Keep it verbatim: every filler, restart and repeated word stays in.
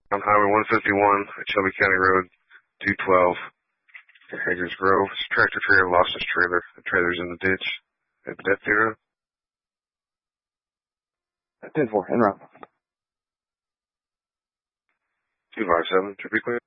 on Highway one fifty-one at Shelby County Road two twelve at Hager's Grove. This tractor trailer lost its trailer. The trailer's in the ditch at Death Zero. ten four, en route. two five seven, to be clear.